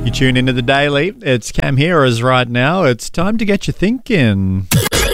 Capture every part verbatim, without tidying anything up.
You tune into The Daily. It's Cam Hearers right now. It's time to get you thinking.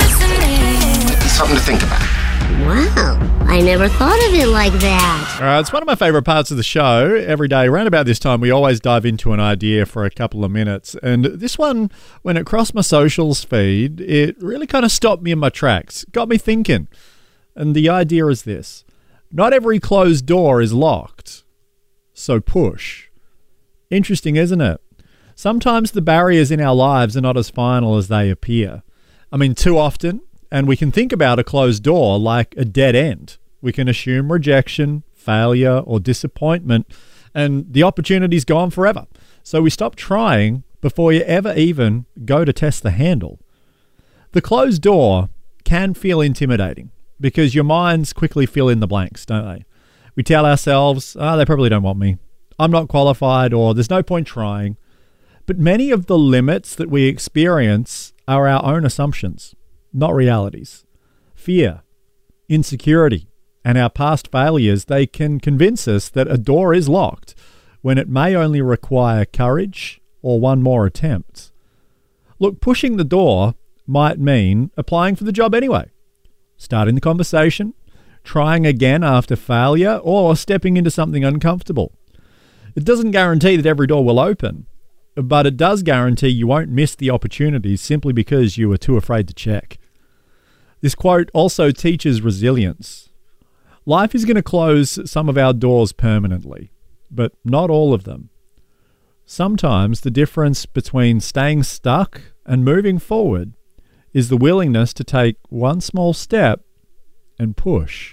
Something to think about. Wow, I never thought of it like that. All right, it's one of my favourite parts of the show. Every day, around about this time, we always dive into an idea for a couple of minutes. And this one, when it crossed my socials feed, it really kind of stopped me in my tracks. Got me thinking. And the idea is this. Not every closed door is locked. So push. Interesting, isn't it? Sometimes the barriers in our lives are not as final as they appear. I mean, too often, and we can think about a closed door like a dead end. We can assume rejection, failure, or disappointment, and the opportunity's gone forever. So we stop trying before you ever even go to test the handle. The closed door can feel intimidating because your minds quickly fill in the blanks, don't they? We tell ourselves, oh, they probably don't want me. I'm not qualified, or there's no point trying. But many of the limits that we experience are our own assumptions, not realities. Fear, insecurity, and our past failures, they can convince us that a door is locked when it may only require courage or one more attempt. Look, pushing the door might mean applying for the job anyway, starting the conversation, trying again after failure, or stepping into something uncomfortable. It doesn't guarantee that every door will open, but it does guarantee you won't miss the opportunities simply because you were too afraid to check. This quote also teaches resilience. Life is going to close some of our doors permanently, but not all of them. Sometimes the difference between staying stuck and moving forward is the willingness to take one small step and push.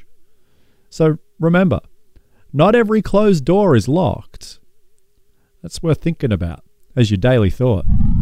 So remember, not every closed door is locked. That's worth thinking about as your daily thought.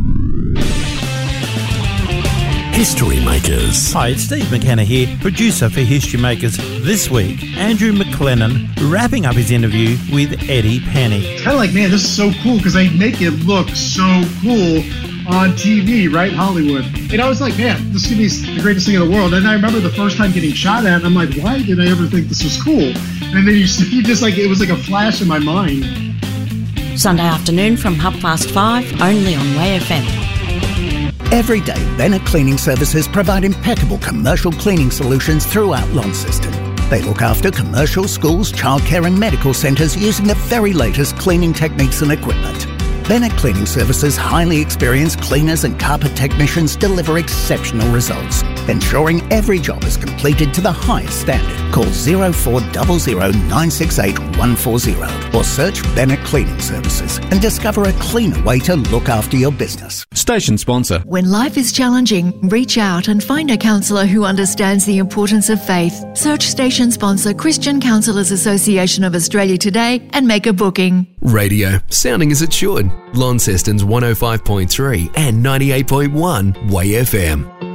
History Makers. Hi, it's Steve McKenna here, producer for History Makers. This week, Andrew McLennan wrapping up his interview with Eddie Penny. It's kind of like, man, this is so cool because they make it look so cool on T V, right? Hollywood. And I was like, man, this could be the greatest thing in the world. And I remember the first time getting shot at, and I'm like, why did I ever think this was cool? And then you see just like, it was like a flash in my mind. Sunday afternoon from half past five, only on Way F M. Every day, Bennett Cleaning Services provide impeccable commercial cleaning solutions throughout Launceston. They look after commercial, schools, childcare and medical centres using the very latest cleaning techniques and equipment. Bennett Cleaning Services' highly experienced cleaners and carpet technicians deliver exceptional results, ensuring every job is completed to the highest standard. Call zero four zero zero nine six eight one four zero or search Bennett Cleaning Services and discover a cleaner way to look after your business. Station sponsor. When life is challenging, reach out and find a counsellor who understands the importance of faith. Search station sponsor Christian Counsellors Association of Australia today and make a booking. Radio, sounding as it should. Launceston's one oh five point three and ninety-eight point one Way F M.